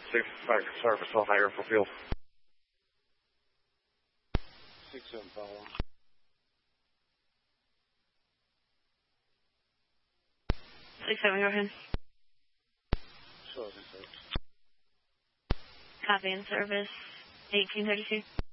Service, all higher for field. 67 follow. 67, go ahead. Sure, Copy in service, 1832.